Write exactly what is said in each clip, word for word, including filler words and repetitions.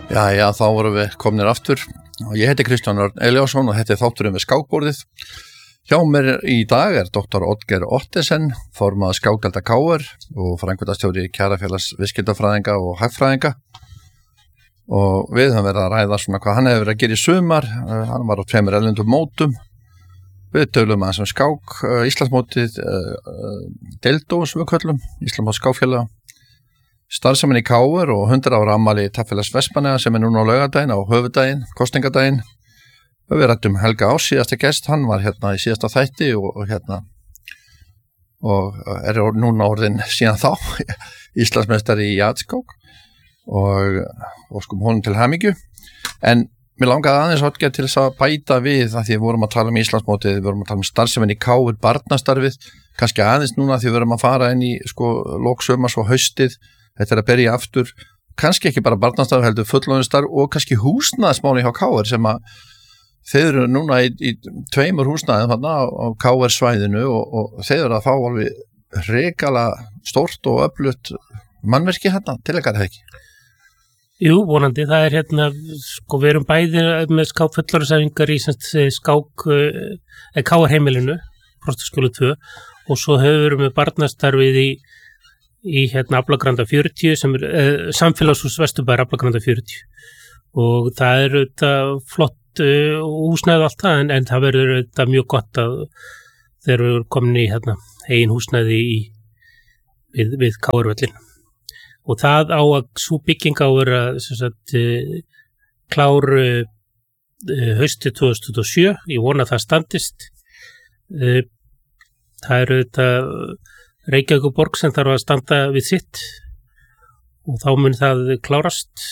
Já, já, þá vorum við komnir aftur og ég heiti Kristján Örn Elíasson og þetta er þátturinn við skákborðið. Hjá mér í dag er doktor Oddgeir Ottesen, formaður Skákdelda K R og framkvæmdastjóri Kjarafélags viðskiptafræðinga og hagfræðinga. Og við höfum verið að ræða svona hvað hann hefur verið að gera í sumar. Uh, hann var á tveimur erlendum mótum. Við tölum aðeins um skák, uh, Íslandsmótið, uh, uh, Deildó sem við köllum, Íslandsmót skákfélaga. Starfsemin í K R og hundrað ára afmæli Tafélags Vestmannaeyja sem er núna á laugardaginn, á höfuðdaginn, kosningadaginn. Við ræddum Helga Ás, síðasta gest, hann var hérna í síðasta þætti og, og hérna og er núna orðinn síðan þá Íslandsmeistari í jatskák og, og skum honum til hamingju. En mér langaði aðeins Oddgeir til þess að bæta við að því við vorum að tala um Íslandsmótið, við vorum að tala um starfsemin í K R, barnastarfið, kannski aðeins núna því við vorum að fara inn í sko loksumars og haustið. Þetta er að byrja aftur, kannski ekki bara barnastarf heldur fullorðinstarf og kannski húsnæðismáli hjá K R sem að þeir eru núna í, í tveimur húsnæðum þarna á, á K R svæðinu og, og þeir eru að fá alveg hrikalega stórt og öflugt mannverki hérna til ekkert ekki. Jú, vonandi, það er hérna, sko við erum bæði með skák fullorðinsæfingar í skák eh, K R heimilinu, Frostaskjóli tvö og svo hefur við með barnastarfið í í hérna Aflagranda fjörutíu sem er eh, samfélagshús Vesturbæjar Aflagranda fjörutíu og það er þetta flott uh, húsnæði allt það en, en það verður þetta mjög gott að þegar við erum komin í hérna eigin húsnæði í, við, við K R-völlin og það á að svo bygging á að vera sem sagt uh, klár uh, haustið tvö þúsund tuttugu og sjö, ég vona að það standist uh, það eru þetta Reykjavíkurborg sem þarf að standa við sitt og þá mun það klárast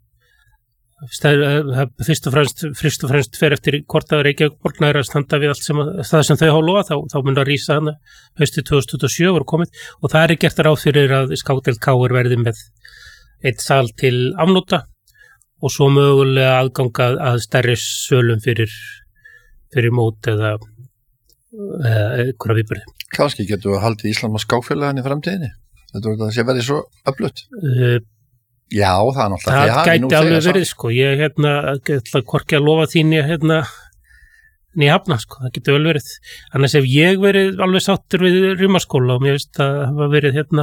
fyrst og fremst, fyrst og fremst fer eftir hvort að Reykjavíkurborg næra að standa við allt sem, það sem þau hafa lofað, þá, þá mun það rísa hana haustið tvö þúsund tuttugu og sjö voru komið og það er gert ráð fyrir að Skákdeild K R verði með eitt sal til afnota og svo mögulega aðganga að stærri sölum fyrir, fyrir mót eða einhverja viðburði. Kannski getum við haldið Íslands skákfélagin í framtíðinni. Þetta er sé verið svo öflugt. Uh, Já, það er náttúrulega. Það gæti alveg verið, sko. Ég hérna, ætla hvorki að lofa þín ég hérna ný hafna, sko. Það getur vel verið. Annars hef ég verið alveg sáttur við Rimaskóla og mér veist að hafa verið hérna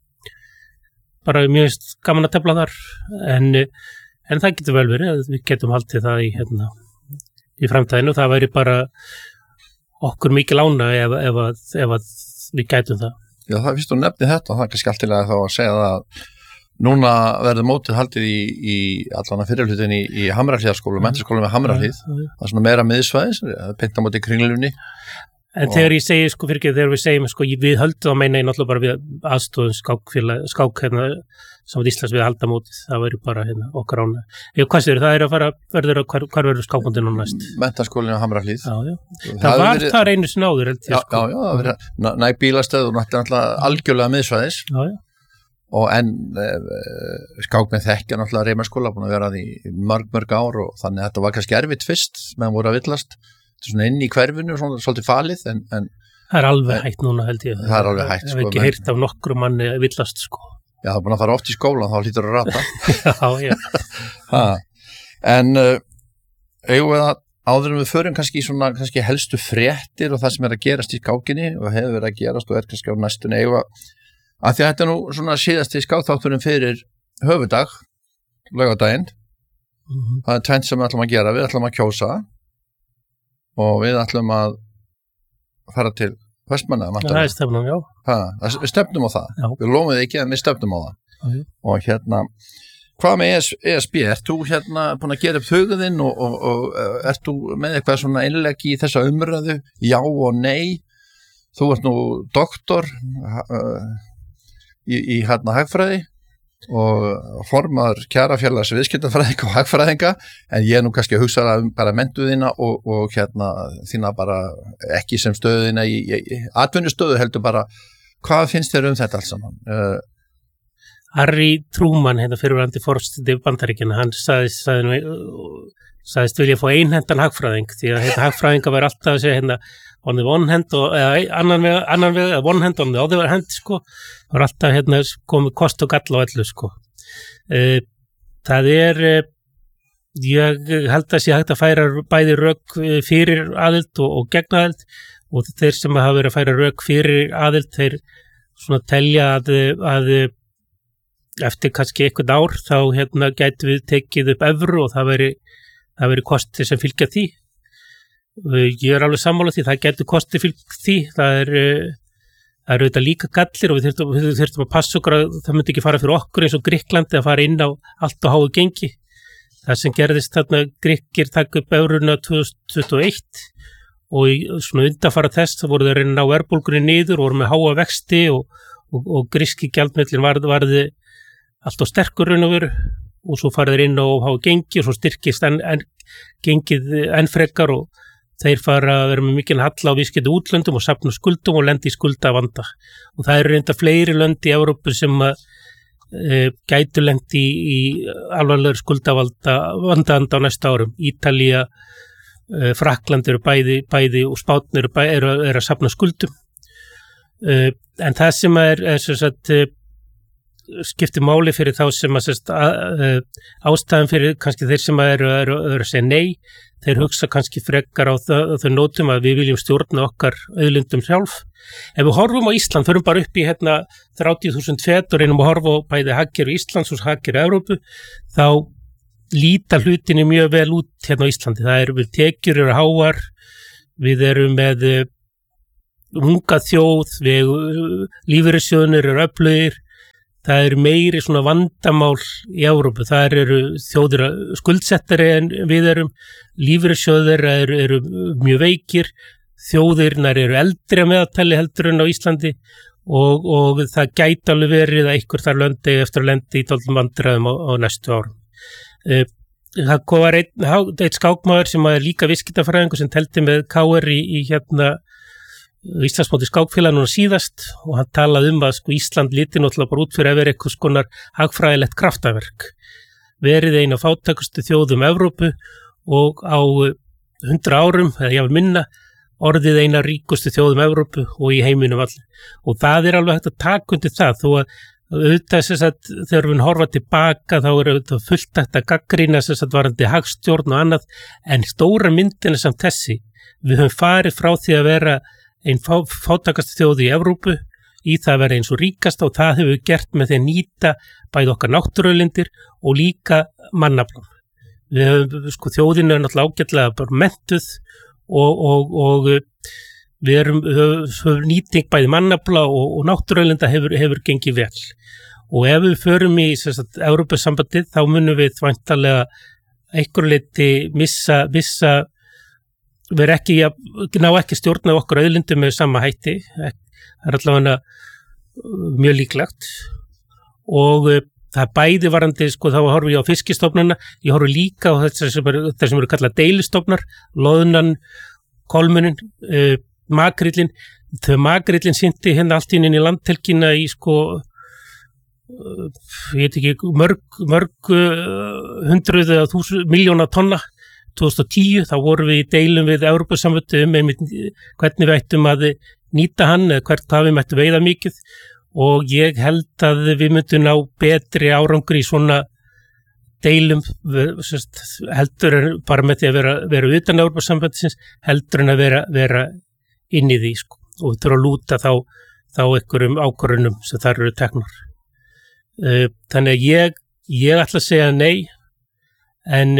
bara mér veist gaman að tefla þar. En, en það getur vel verið að við getum haldið það í hérna í framtíðinu. Það væri bara okkur mikil ána ef, ef, ef, ef við gætum það. Já, það finnst þú nefnið þetta og það er kannski alltilega þá að segja það að núna verður mótið haldið í, í allan að fyrirhlutin í, í Hamrahlíðarskólu, mm. menntaskólu með Hamrahlíð, mm. það er svona meira miðsvæðis, pynta mótið kringlunni. En og þegar ég segi, sko, fyrir ekki, þegar við segjum, sko, við höldum að meina ég náttúrulega bara við aðstofun skákfélag, skák hérna, samt Íslands við að halda mótið, það verður bara hérna okkar ána. Ef hvað sér, það er að fara, verður að, hvar, hvar verður skákmótið nú næst? Menntaskólinn á Hamrahlíð. Já, já. Það, það var verið, það einu sinni áður, held ég, já, sko. Já, já, það verður næ, næg bílastöð og náttúrulega algjörlega miðsvæðis. Já, já. Og en uh, skákmenn þekkja náttúrulega Rimaskóla, búin að vera því mörg, mörg ár og þannig að þetta var kannski erfitt fyrst, meðan voru að villast. Svona inn í hverfinu, svona svolítið falið en, en það er alveg en, hægt núna held ég það er alveg hægt sko, ég hef ekki heyrt af nokkru manni villast sko já, það er búin að fara oft í skólan, þá hlýtur að rata já, já en uh, eigum við að áður en við förum kannski í svona kannski helstu fréttir og það sem er að gerast í skákinni og hefur verið að gerast og er kannski á næstunni eigum að, að því að þetta er nú svona síðasti skákþátturinn fyrir höfudag laugardaginn mm-hmm. það er tvennt sem við ætlum að gera, við ætlum að kjósa og við ætlum að fara til Vestmannaeyja. Það er stefnum, já. Ha, við stefnum á það. Já. Við lofum við ekki en við stefnum á það. Okay. Og hérna, hvað með E S B? Ert þú hérna búin að gera upp hugðinn og, og, og ert þú með eitthvað svona innlegg í þessa umræðu? Já og nei. Þú ert nú doktor uh, í, í hérna hagfræði og formaður Kjarafélags viðskiptafræðinga og hagfræðinga en ég er nú kannski að hugsa um bara mentuðina og, og hérna þína bara ekki sem stöðina í, í, í atvinnustöðu heldur bara hvað finnst þér um þetta alls saman? Uh, Harry Truman hérna fyrirverandi forseti Bandaríkjanna hann sagðist, sagði, sagðist vilja fá einhentan hagfræðing því að hérna hagfræðinga var alltaf að segja hérna on the one hand og eða annan veg, annan veg one hand on the other hand sko það var alltaf hérna komið kost og galla á öllu sko uh, það er uh, ég held að sé hægt að færa bæði rök fyrir aðild og, og gegn aðild og þeir sem hafa verið að færa rök fyrir aðild, þeir svona telja að, að eftir kannski einhvern ár þá hérna gætu við tekið upp evru og það veri, það veri kosti sem fylgja því. Ég er alveg sammála því, það gætu kosti fylgja því, það er, það er auðvitað líka gallir og við þurftum, við þurftum að passa okkur að það myndi ekki fara fyrir okkur eins og Grikklandi að fara inn á allt og háu gengi. Það sem gerðist þarna Grikkir taka upp evruna tvö þúsund tuttugu og eitt og í svona undanfara þess þá voru þeir reyna að ná verðbólgunni niður og voru með háa vexti og, og, og gríski gjaldmiðillinn varð, varði alltaf sterkur raun og veru og svo farið þeir inn á háa gengi og svo styrkist en, en, gengið enn frekar og þeir fara að vera með mikinn halla á viðskipti útlöndum og safna skuldum og lendi í skuldavanda og það eru reynda fleiri lönd í Evrópu sem að e, gætu lendi í, í alvarlegur skuldavanda vanda á næsta árum. Ítalía, e, Frakkland eru bæði, bæði og Spánn eru, bæ, eru, eru að safna skuldum e, en það sem er, er sem sagt, e, skiptir máli fyrir þá sem að, sérst, að, að ástæðan fyrir kannski þeir sem eru, eru, eru að segja nei, þeir hugsa kannski frekar á þau, þau nótum að við viljum stjórna okkar auðlindum sjálf. Ef við horfum á Ísland, förum bara upp í hérna þrjátíu þúsund fet og reynum að horfa á bæði hagkerfi Íslands og hagkerfi Evrópu, þá líta hlutinni mjög vel út hérna á Íslandi. Það eru við tekjur eru háar, við erum með unga þjóð, við lífeyrissjóðnir eru öflugir, það eru meiri svona vandamál í Evrópu, það eru þjóðir skuldsettari en við erum, lífeyrissjóðir eru, eru mjög veikir, þjóðirnar eru eldri að meðaltali heldur en á Íslandi og, og það gæti alveg verið að einhver þar löndi eftir að lendi í dálítið vandræðum á, á næstu árum. Það var einn, einn skákmaður sem er líka viðskiptafræðingur sem teldi með K R í, í hérna Íslandsmóti skákfélag núna síðast og hann talaði um að sko Ísland liti náttúrulega bara út fyrir að vera eitthvað skonar hagfræðilegt kraftaverk. Verið eina fátækustu þjóðum Evrópu og á hundrað árum, eða ég vil minna, orðið eina ríkustu þjóðum Evrópu og í heiminum allir. Og það er alveg hægt að taka undir það, þó að auðvitað þess að þegar við horfa tilbaka þá er auðvitað fullt hægt að gagnrýna þess að varandi hagstjórn og annað, en stóra myndin er samt þessi. Við höfum farið frá því að vera einn fá, fátækast þjóð í Evrópu í það að vera eins og ríkast og það hefur við gert með því að nýta bæði okkar náttúruauðlindir og líka mannaflum. Við höfum, sko, þjóðinu er náttúrulega ágætlega bara mentuð og, og, og við erum, höfum nýting bæði mannafla og, og náttúruauðlinda hefur, hefur gengið vel. Og ef við förum í Evrópusambandið þá munum við væntanlega einhverju leyti missa, missa við ekki, ja, ná ekki stjórna okkar auðlindum með sama hætti, það er allavega mjög líklegt og uh, það bæði varandi, sko þá horfum ég á fiskistofnana, ég horfum líka á þess sem eru, þess sem eru kallað deilistofnar, loðnan, kolmunin, uh, makrillin, þau makrillin synti hérna allt inn í landhelgina í sko, uh, ég veit ekki, mörg, mörg uh, hundruð eða þúsund miljóna tonna, tvö þúsund og tíu, þá vorum við í deilum við Evrópusambandið um einmitt hvernig við ættum að nýta hann eða hvert hvað við mættum veiða mikið og ég held að við myndum ná betri árangur í svona deilum sérst, heldur en bara með því að vera, vera utan Evrópusambandisins heldur en að vera, vera inn í því sko. Og við þurfum að lúta þá, þá einhverjum ákvörðunum sem þar eru teknar. Þannig að ég, ég ætla að segja nei en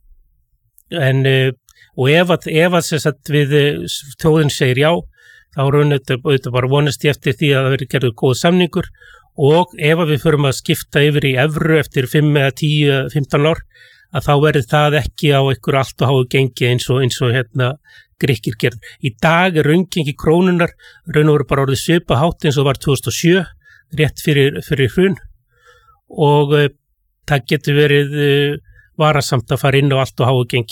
En, og ef að, ef að sagt, við þjóðin segir já, þá er auðvitað bara vonast ég eftir því að það verður gerður góð samningur og ef að við förum að skipta yfir í evru eftir fimm eða tíu, fimmtán ár, að þá verður það ekki á einhverju allt og háu gengi eins og, eins og hérna Grikkir gerður. Í dag er raungengi krónunar, raun og veru bara orðið svipa hátt eins og var tvö þúsund og sjö, rétt fyrir, fyrir hrun og uh, það getur verið uh, varasamt að fara inn á allt og háu gengi.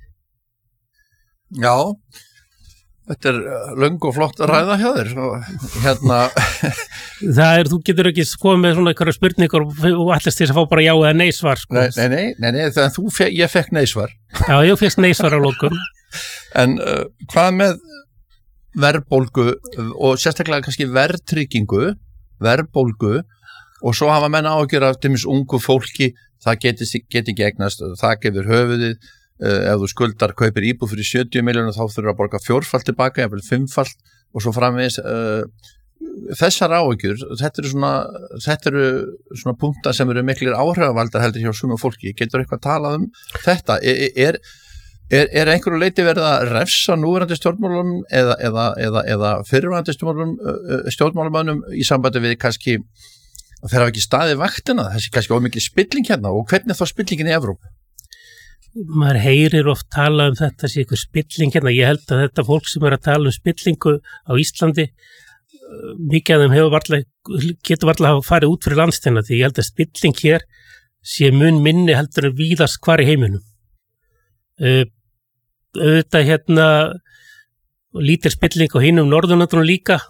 Já, þetta er löng og flott að ræða hjá þér. Hérna... Það er, þú getur ekki skoðið með svona einhverja spurningar og ætlast þess að fá bara já eða nei svar. Sko. Nei, nei, nei, nei, nei það, þú fe, ég fekk nei svar. Já, ég fekk nei svar á lokum. En uh, hvað með verðbólgu og sérstaklega kannski verðtryggingu, verðbólgu, og svo hafa menn áhyggjur af til dæmis ungu fólki, það geti, geti ekki eignast, það gefur höfuðið, uh, ef þú skuldar kaupir íbúð fyrir sjötíu milljónir þá þurfur að borga fjórfalt tilbaka, jafnvel fimmfalt og svo framvegis. Uh, þessar áhyggjur, þetta eru svona, þetta eru svona punktar sem eru miklir áhrifavaldar heldur hjá suma fólki. Getur eitthvað talað um þetta? Er, er, er, er einhverju leiti verið að refsa núverandi stjórnmálum eða, eða, eða, eða fyrirverandi stjórnmálum, stjórnmálumönnum í sambandi við kannski að þeir hafa ekki staðið vaktina, þessi kannski ómikið spilling hérna, og hvernig er þá spillingin í Evrópu? Maður heyrir oft tala um þetta sé ykkur spilling hérna. Ég held að þetta fólk sem er að tala um spillingu á Íslandi, mikið af þeim hefur varla, getur varla að fara út fyrir landsteina, því ég held að spilling hér sé mun minni heldur en víðast hvar í heiminum. Uh, auðvitað hérna lítil spilling á hinum Norðurlöndunum líka,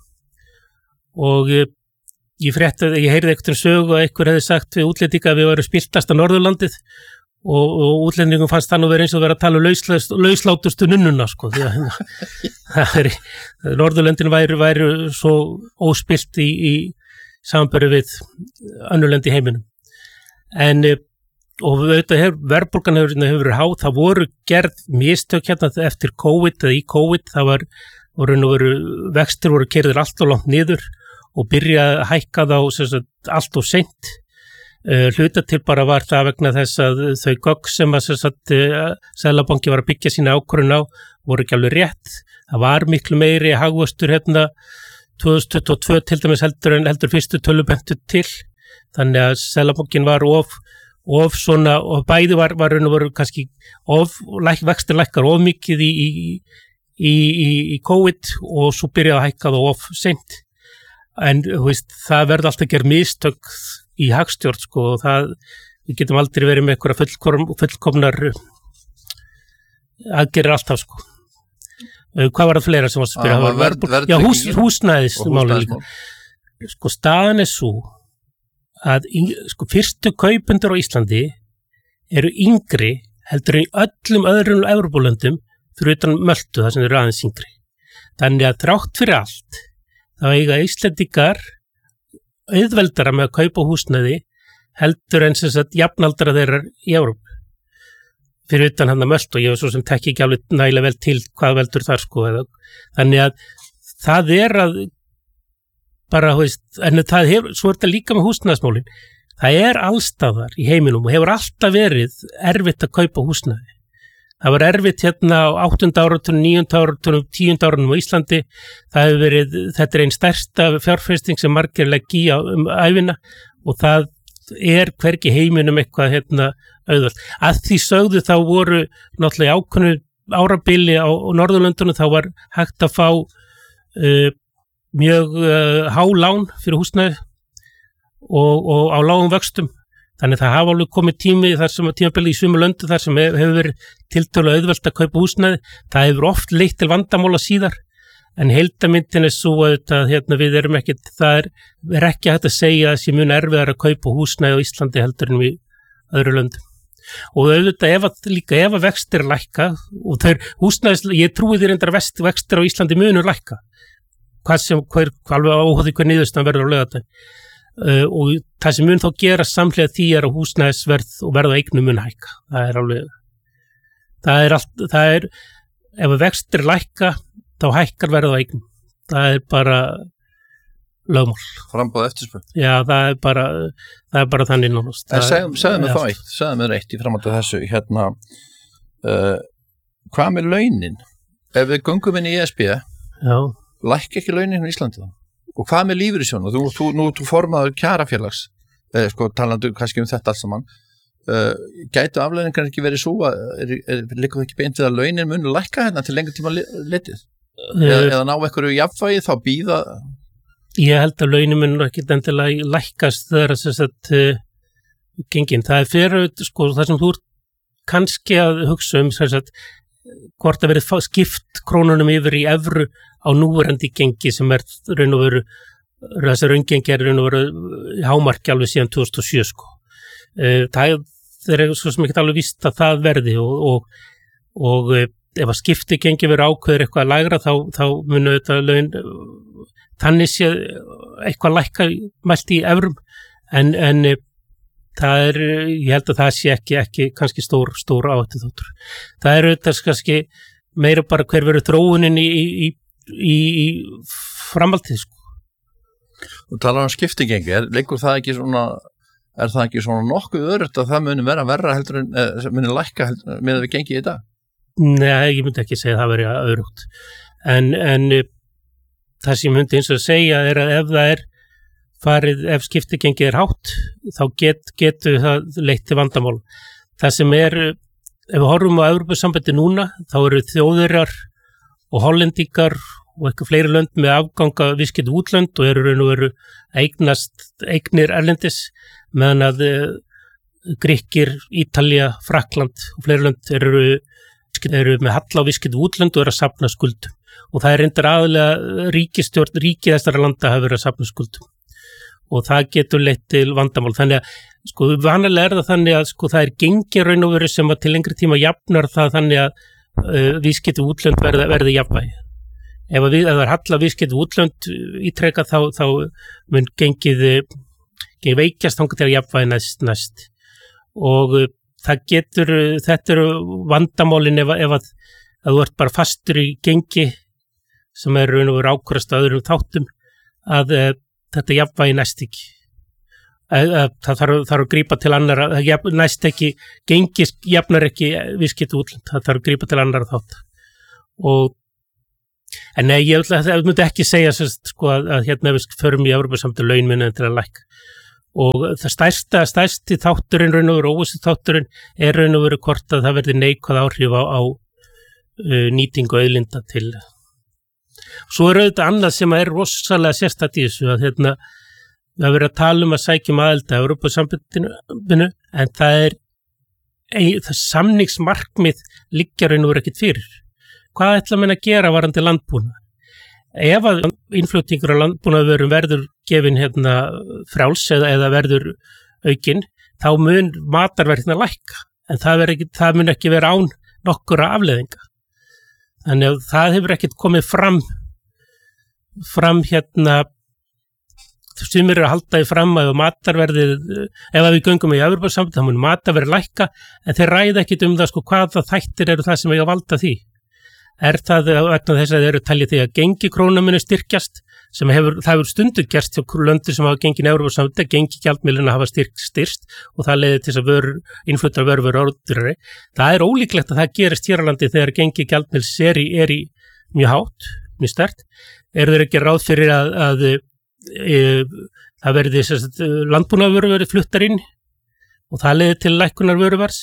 og uh, ég frétti, ég heyrði eitthvað sögu að einhver hefði sagt við útlendinga að við varum spiltast á Norðurlandið, og, og útlendingum fannst það nú verið eins og verið að tala um lauslátustu nunnuna, sko, því að það er, Norðurlöndin væri, væri svo óspilt í, í samanburði við önnur lönd í heiminum. En og auðvitað hef, verðbólgan hefur, hefur verið há, það voru gerð mistök hérna eftir COVID eða í COVID, það var, voru nú veru, vextir voru keyrðir allt og langt niður og byrja að hækka þá sagt, allt og seint. Uh, hluta til bara var það vegna þess að þau gögn sem að sagt, uh, Seðlabanki var að byggja sína ákvörðun á voru ekki alveg rétt. Það var miklu meiri hagvöxtur hérna tvö þúsund tuttugu og tvö til dæmis heldur en heldur fyrstu tölubentu til. Þannig að Seðlabankin var of of svona, og bæði var, var raun og veru kannski of, læk, vextir lækkar of mikið í, í, í, í, í COVID og svo byrjaði að hækka það of seint. En veist, það verður alltaf að gera mistök í hagstjórn, sko, og það, við getum aldrei verið með einhverja fullkom, fullkomnar aðgerir alltaf, sko. Hvað var það fleira sem var að spyrja? Ah, verð, verð, Já, hús, húsnæðismáli líka. Sko, staðan er svo að sko, fyrstu kaupendur á Íslandi eru yngri heldur en í öllum öðrum Evrópulöndum fyrir utan Möltu, það sem eru aðeins yngri. Þannig að þrátt fyrir allt þá eiga Íslendingar auðveldara með að kaupa húsnæði heldur en sem sagt jafnaldra þeirra í Evrópu. Fyrir utan hann að Möltu, og ég var svo sem tekki ekki alveg nægilega vel til hvað veldur þar, sko. Þannig að það er að bara, veist, en það hefur, svo er þetta líka með húsnæðismálin. Það er allstaðar í heiminum og hefur alltaf verið erfitt að kaupa húsnæði. Það var erfitt hérna á áttunda áratunum, níunda áratunum, tíunda áratunum á Íslandi. Það hefur verið, þetta er einn stærsta fjárfesting sem margir legg í á um ævina, og það er hvergi heiminum eitthvað hérna auðvelt. Að því sögðu þá voru náttúrulega ákveðnu árabili á, á Norðurlöndunum, þá var hægt að fá uh, mjög uh, há lán fyrir húsnæði og, og á lágum vöxtum. Þannig það hafa alveg komið tími þar sem tímabili í sumu löndu þar sem hefur verið tiltölulega auðvelt að kaupa húsnæði. Það hefur oft leitt til vandamála síðar, en heildamyndin er svo að hérna, við erum ekki, það er, er ekki hægt að segja að þessi mun erfiðar að kaupa húsnæði á Íslandi heldur en við öðru löndum. Og auðvitað ef að, líka ef að vextir lækka, og þeir húsnæðis, ég trúi þér endar vextir á Íslandi munur lækka, hvað sem, hver, alveg áhuði hver niðurstaðan verður á laugardaginn. Uh, og það sem mun þá gera samhliða því er að húsnæðisverð og verð á eignum mun hækka. Það er alveg, það er allt, það er, ef að vextir lækka, þá hækkar verð á eignum. Það er bara lögmál. Framboð eftirspurn. Já, það er bara, það er bara þannig nánast. En segðum, segðum við þá eitt, segðum við eitt í framhaldi af þessu, hérna, uh, hvað með launin? Ef við göngum inn í E S B, já, lækka ekki launin í Íslandi þá? Og hvað með lífeyrissjóðina? Þú, þú, nú þú formaður kjarafélags, eh, sko talandu kannski um þetta alls saman, uh, gætu afleiðingar ekki verið svo að, er, er, liggur það ekki beint við að launin munu lækka hérna til lengur tíma litið? Eða, eða ná einhverju jafnvægi þá býða? Ég held að launin munu ekki endilega lækkast þegar þess að uh, gengin. Það er fyrir, sko, það sem þú ert kannski að hugsa um, þess að hvort að verið skipt krónunum yfir í evru á núverandi gengi sem er raun og veru, þessar raungengi er raun og veru hámarki alveg síðan tvö þúsund og sjö, sko. Það er svo sem ekki alveg víst að það verði, og, og, og ef að skipti gengi verið ákveður eitthvað lægra þá, þá munu þetta laun þannig sé eitthvað lækka mælt í evrum, en, en það er, ég held að það sé ekki, ekki kannski stór, stór áhættu þáttur. Það er auðvitað kannski meira bara hver verður þróunin í, í, í, í framhaldið, sko. Þú talar um skiptigengi, er leikur það ekki svona, er það ekki svona nokkuð örugt að það muni vera verra heldur en, eh, muni lækka heldur með að við gengi í dag? Nei, ég myndi ekki segja að það veri örugt. En, en það sem ég myndi eins og að segja er að ef það er farið, ef skiptigengi er hátt, þá get, getur það leitt til vandamál. Það sem er, ef við horfum á Evrópusambandi núna, þá eru Þjóðverjar og Hollendingar og eitthvað fleiri lönd með afganga viðskipti útlönd og eru raun og veru eignast, eignir erlendis, meðan að Grikkir, Ítalía, Frakkland og fleiri lönd eru, eru með halla á viðskipti útlönd og eru að safna skuldum. Og það er reyndar aðalega ríkistjórn, ríki þessara landa hafa verið að safna skuldum. Og það getur leitt til vandamál. Þannig að, sko, vanalega er það þannig að, sko, það er gengi raun og veru sem að til lengri tíma jafnar það þannig að uh, viðskipti útlönd verði, verði jafnvægi. Ef, við, ef það er halla viðskipti útlönd ítrekka þá, þá mun gengið, gengið veikjast þangað til að jafnvægi næst, næst. Og uh, það getur, þetta eru vandamálin ef, ef að, að þú ert bara fastur í gengi sem er raun og veru ákvörðast að öðrum þáttum að uh, þetta jafnvægi næst ekki. Það þarf, þarf að grípa til annara, næst ekki, gengis jafnar ekki viðskipti útlönd, það þarf að grípa til annara þátt. Og, en nei, ég myndi ekki segja sko, að, að hérna við förum í Evrópusambandið laun minni til að lækka. Og það stærsta, stærsti þátturinn, raun og veru óvissu þátturinn, er raun og veru hvort að það verði neikvæð áhrif á, á uh, nýtingu auðlinda til. Svo er auðvitað annað sem er rosalega sérstætt í þessu að hérna, við hafa verið að tala um að sækjum aðild að Evrópusambandinu en það er það samningsmarkmið liggja raun og veru ekkert fyrir. Hvað ætla menn að gera varðandi landbúnað? Ef að innflutningur á landbúnaðarvörum verður gefin hérna, frjáls eða, eða verður aukinn, þá mun matarverðina lækka en það, ekki, það mun ekki vera án nokkura afleiðinga. Þannig að það hefur ekkert komið fram fram hérna sumir eru að halda því fram að matarverðið, ef að við göngum í Evrópusambandið, þá mun matarverð lækka en þeir ræða ekkert um það sko hvaða þættir eru það sem eiga að valda því. Er það vegna þess að þeir eru talið því að gengi krónu muni styrkjast sem hefur, það hefur stundur gerst hjá löndur sem hafa gengið í Evrópusambandið, gengi gjaldmiðlana hafa styrkt styrst og það leiðir til þess að vörur, innfluttar vörur verður ódýrari. Það er ólíklegt að það gerist hér á landi þegar gengi gjaldmiðls er í, er í mjög hátt, mjög sterkt. Eru þeir ekki ráð fyrir að, að e, það verði landbúnaðarvörur verið fluttar inn og það leiðir til lækkunar vöruvers.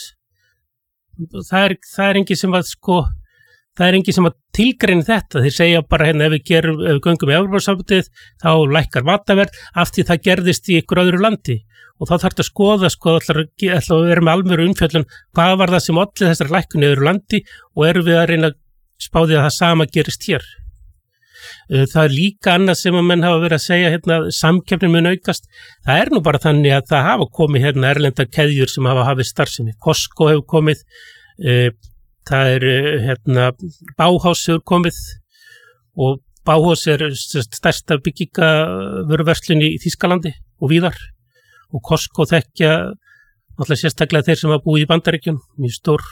Það er, það er engin sem að sko Það er engin sem að tilgreina þetta. Þeir segja bara hérna ef við, gerum, ef við göngum í Evrópusambandið þá lækkar matarverð af því það gerðist í ykkur öðru landi. Og þá þarf þetta að skoða, sko, ætlar að vera með alvöru umfjöllun, hvað var það sem olli þessar lækkun í öðru landi og erum við að reyna að spá því að það sama gerist hér. Það er líka annað sem að menn hafa verið að segja, hérna, samkeppnin mun aukast. Það er nú bara þannig að það hafa komið hérna erlendar keðjur sem hafa hafið starfsemi. Costco hefur komið, e, það er hérna Bauhaus hefur komið og Bauhaus er stærsta byggingarvöruverslun í Þýskalandi og víðar og Costco þekkja náttúrulega sérstaklega þeir sem hafa búið í Bandaríkjunum, mjög stór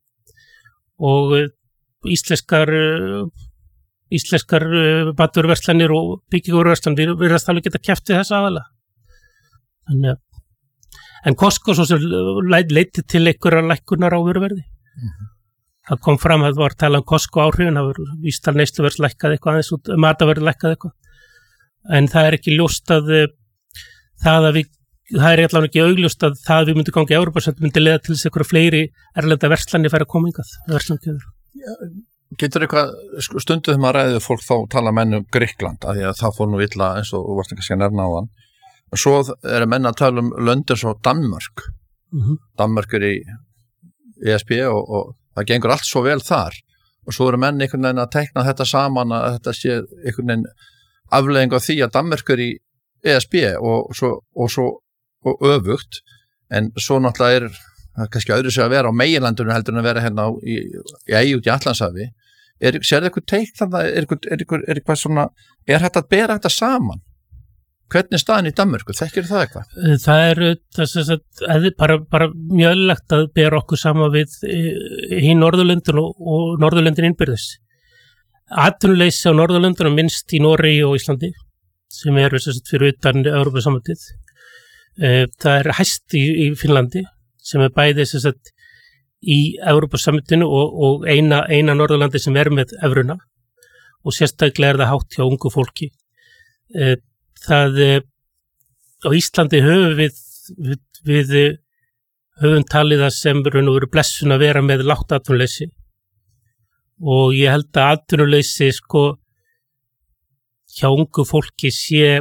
og íslenskar íslenskar matvöruverslanir og byggingarvöruverslanir virðast alveg geta keppt við þessa aðalega. Þannig að en Costco svo sem leiddi til einhverjar lækkunar á vöruverði. Mm-hmm. Það kom fram að það var að tala um Costco áhrifin, það var vístal neysluverðs lækkað eitthvað aðeins út, matarverð lækkað eitthvað. En það er ekki ljóst að það að við, það er allavega ekki augljóst að það að við myndum ganga í Evrópusambandið myndi leiða til þess einhverja fleiri erlenda verslanir færa að koma hingað, verslankeður. Getur eitthvað stundu þegar maður ræðið fólk þá tala menn um Grikkland, að því að það fór nú illa eins og þú varst ekki að segja nærna á þann. Svo er menn að tala um löndir svo Danmörk. Mm-hmm. Danmörk er í E S B og, og það gengur allt svo vel þar og svo eru menn einhvern veginn að tekna þetta saman að þetta sé einhvern veginn afleiðing af því að Danmörk er í E S B og svo, og svo og öfugt en svo náttúrulega er það kannski öðru sig að vera á meginlandunum heldur en að vera hérna á, í, í eigi út í Atlantshafi. Er, sér það eitthvað teik þannig, er eitthvað, er eitthvað, er eitthvað svona, er hægt að bera þetta saman? Hvernig staðan í Danmörku? Þekkir það eitthvað? Það er þess að bara, bara mjög eðlilegt að bera okkur sama við hinn Norðurlöndin og, og Norðurlöndin innbyrðis. Atvinnuleysi á Norðurlöndunum minnst í Noregi og Íslandi sem eru þess að fyrir utan Evrópusambandið. Það er hæst í, í Finnlandi sem er bæði þess að í Evrópusambandinu og, og eina, eina Norðurlandi sem er með evruna og sérstaklega er það hátt hjá ungu fólki. Það á Íslandi höfum við, við, við höfum talið það sem raun og veru blessun að vera með lágt atvinnuleysi og ég held að atvinnuleysi sko hjá ungu fólki sé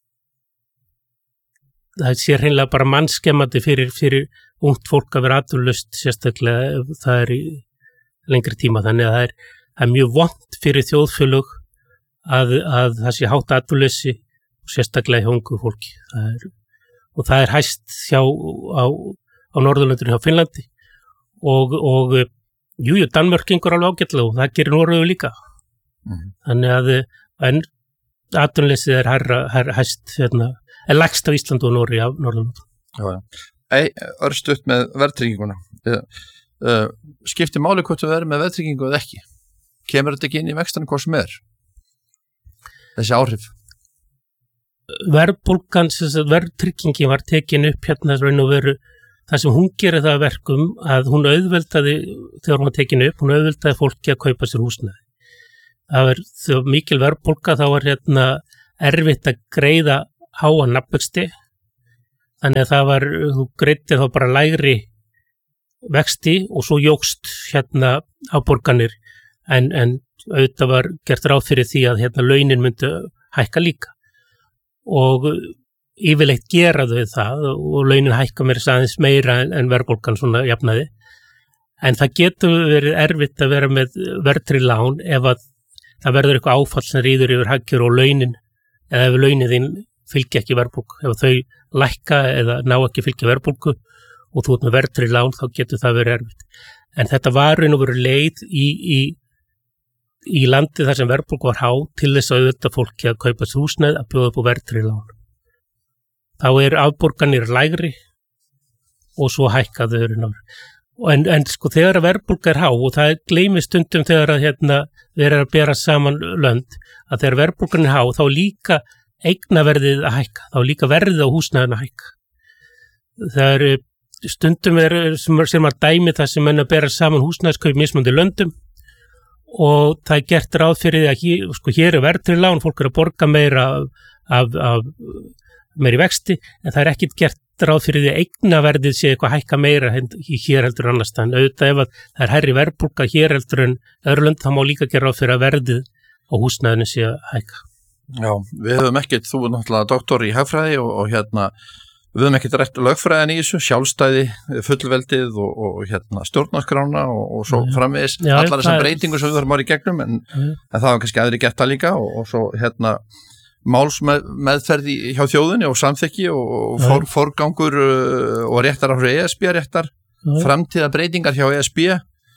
það sé hreinlega bara mannskemmandi fyrir, fyrir ungt fólk að vera atvinnulaust sérstaklega ef það er í lengri tíma þannig að það er, það er mjög vont fyrir þjóðfélög að, að það sé hátt atvinnuleysi sérstaklega hjá ungu fólki. Það er, og það er hæst hjá, á, á Norðurlöndinu hjá Finnlandi og, og jú, jú, Danmörk gengur alveg ágætlega og það gerir Noregu líka. Mm. Þannig að en atvinnuleysið er hærra, hærra, hæst, hérna, er lægst á Íslandi og Noregi á Norðurlöndinu. Já, já. Ei, örstutt með verðtrygginguna. Uh, skiptir máli hvort þú verður með verðtryggingu eða ekki? Kemur þetta ekki inn í vextan hvað sem er? Þessi áhrif? Verðbólgan, verðtryggingi var tekin upp hérna raun og veru það sem hún gerir það verkum að hún auðveldaði, þegar hún var tekin upp, hún auðveldaði fólki að kaupa sér húsnæði. Það var, þegar mikil verðbólga þá var hérna erfitt að greiða háa nafnvexti, þannig að það var, þú greiddi þá bara lægri vexti og svo jókst hérna afborganir en, en auðvitað var gert ráð fyrir því að hérna launin myndi hækka líka. Og yfirleitt gera þau það og launin hækka mér aðeins meira en, en verðbólgan svona jafnaði. En það getur verið erfitt að vera með verðtryggð lán ef að það verður eitthvað áfall sem rýður yfir haggjur og launin eða ef launin þín fylgja ekki verðbólgu. Ef þau lækka eða ná ekki fylgja verðbólgu og þú ert með verðtryggð lán þá getur það verið erfitt. En þetta var raun og veru leið í, í í landi þar sem verðbólga var há til þess að auðvitað fólki að kaupa sér húsnæði að bjóða upp á verðtryggð lán. Þá er afborganir lægri og svo hækkaðu en, en sko þegar verðbólga er há og það gleymist stundum þegar að hérna þeir eru að bera saman lönd að þegar verðbólgan er há þá líka eignaverðið að hækka, þá líka verðið á húsnæðinu að hækka. Það er stundum er sem, sem að dæmi það sem menn að bera saman húsnæðiskaup mismunandi löndum og það er gert ráð fyrir því að hér, sko, hér er verðtryggð lán, fólk er að borga meira af, af meiri vexti, en það er ekkit gert ráð fyrir því að eignaverðið sé eitthvað hækka meira hér heldur annars en auðvitað ef að það er hærri verðbólga hér heldur en öðrulönd, þá má líka gera ráð fyrir að verðið á húsnæðinu sé að hækka. Já, við höfum ekkert, þú er náttúrulega doktor í hagfræði og, og hérna við höfum ekkert rætt lögfræðin í þessu, sjálfstæði, fullveldið og, og hérna stjórnarskrána og, og svo framvegis, já, allar þessar breytingur sem við þarfum að vera í gegnum en, en það var kannski aðri gert það líka og, og svo hérna málsmeðferði hjá þjóðinni og samþykki og, og for, forgangur og réttar á E S B-réttar, framtíða breytingar hjá E S B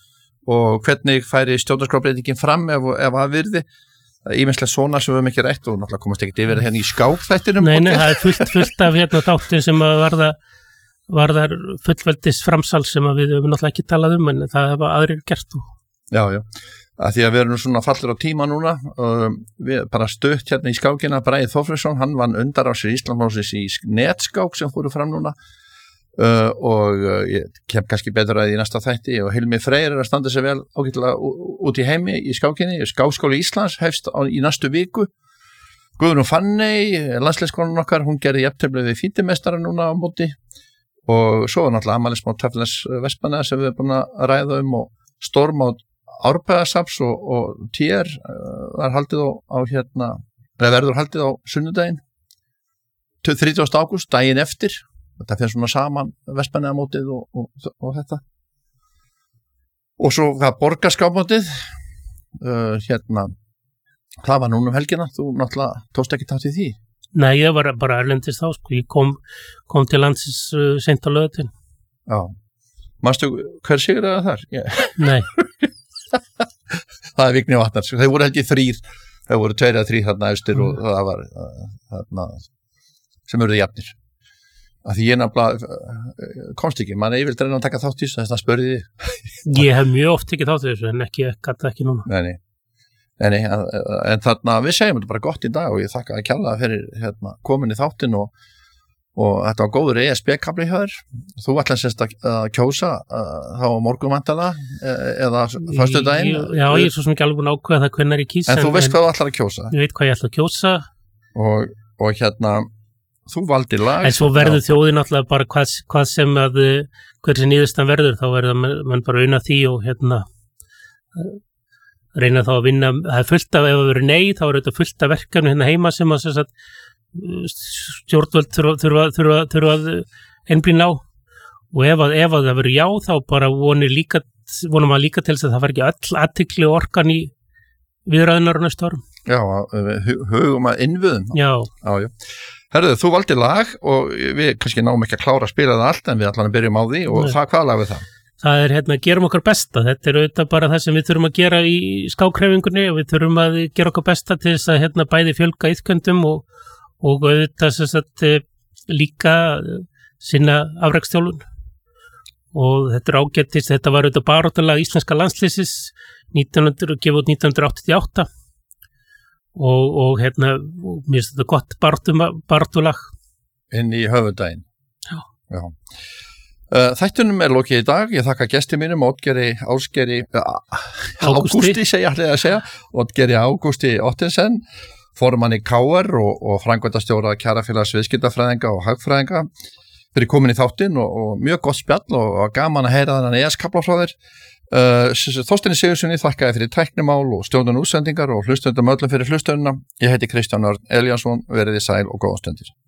og hvernig færi stjórnarskrábreytingin fram ef, ef að virði. Ímenslega svona sem við höfum ekki rætt og náttúrulega komast ekki yfir hérna í skákþættinum. Nei, nei, það er fullt, fullt af hérna þáttin sem að varða, varðar fullveldis framsal sem að við höfum náttúrulega ekki talað um en það hefa aðrir gert. Já, já, að því að við erum svona fallir á tíma núna, um, við bara stutt hérna í skákina, Bragi Þorfriðsson, hann vann undar á sér Íslandsmótsins í netskák sem fóru fram núna uh, og uh, ég kem kannski betur að í næsta þætti og Hilmi Freyr er að standa sér vel ágætlega út í heimi í skákinni, Skákskóli Íslands hefst á, í næstu viku. Guðrún Fanney, landsliðsskonan okkar, hún gerði jafntefli við fítimestara núna á móti og svo er náttúrulega afmælismót Töfnes Vestmannaeyja sem við erum búin að ræða um og stórmót Árbæðarsafns og, og T R uh, var haldið á, á hérna, eða verður haldið á sunnudaginn þrítugasta ágúst, daginn eftir. Þetta fyrir svona saman Vestmannaeyja mótið og, og, og þetta. Og svo það borgarskápmótið, uh, hérna, það var núna um helgina, þú náttúrulega tókst ekki þátt í því. Nei, ég var bara erlendis þá, sko, ég kom, kom til landsins uh, seint á laugardaginn. Já, manstu hver sigraði þar? Yeah. Nei. Það er Vigni Vatnar, þeir voru held ég þrýr, þeir voru tveir eða þrýr þarna austur mm. og það var uh, þarna sem eruð jafnir. Af því ég nefnilega komst ekki, mann er yfirleitt að reyna að taka þátt í þess að spurði þið. Ég hef mjög oft tekið þátt í þessu en ekki, gata ekki núna. Nei, nei. Nei, nei, en, en þarna við segjum þetta bara gott í dag og ég þakka að kjalla fyrir hérna, komin í þáttin og, og þetta var góður E S B-kabli hjá þér. Þú ætlar sérst að kjósa uh, þá á morgun vantanlega eða föstudaginn. Já, ég er svo sem ekki alveg búin að ákveða það hvenær ég kýsa. En þú veist hvað þú ætlar að kjósa. Ég veit hvað ég ætla að kjósa. Og, og hérna, þú valdir lag. En svo verður þjóðin alltaf bara hvað, hvað sem að, hver sem nýðustan verður, þá verður mann bara unna því og hérna reyna þá að vinna, það er fullt af, ef það verður nei, þá er þetta fullt af verkefni hérna heima sem að sem sagt, stjórnvöld þurfa, þurfa, þurfa, þurfa að einblína á og ef að, ef að það verður já, þá bara vonir líka, vonum að líka til þess að það var ekki öll athygli og orkan í viðræðunar á næstu árum. Já, hugum að innviðum. Já. Já, já. Herðu, þú valdir lag og við kannski náum ekki að klára að spila það allt en við allan að byrjum á því og Nei. það, hvað lag við það? Það er hérna, gerum okkar besta, þetta er auðvitað bara það sem við þurfum að gera í skákhreyfingunni og við þurfum að gera okkar besta til þess að hérna bæði fjölga iðkendum og, og auðvitað sem sagt líka sinna afrekstjálfun og þetta er ágættist, þetta var auðvitað baráttalag íslenska landslýsis nítján hundruð, gefið út nítján hundruð áttatíu og átta og, og hérna, og mér finnst þetta gott baráttulag. Inn í höfudaginn. Já. Já. Þættunum er lokið í dag, ég þakka gesti mínum Oddgeiri Ásgeiri uh, Ágústi, segja allir að segja Oddgeiri Ágústi Ottensen formanni K R og, og framkvæmdastjóra Kjarafélags viðskiptafræðinga og hagfræðinga fyrir komin í þáttinn og, og mjög gott spjall og, og gaman að heyra þennan E S-kapla frá þér uh, Þorsteini Sigurðsssyni þakkaði fyrir tæknimál og stjórnun útsendingar og hlustundum öllum fyrir hlustununa. Ég heiti Kristján Örn Elíasson, verið þið sæl og góða stundir.